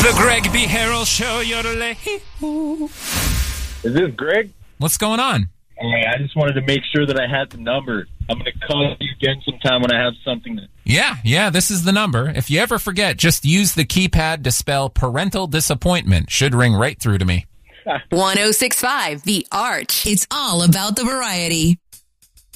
The Greg B. Harrell Show, yodelay. Is this Greg? What's going on? Hey, I just wanted to make sure that I had the number. I'm going to call you again sometime when I have something to... Yeah, this is the number. If you ever forget, just use the keypad to spell parental disappointment. Should ring right through to me. 1065 The Arch. It's all about the variety.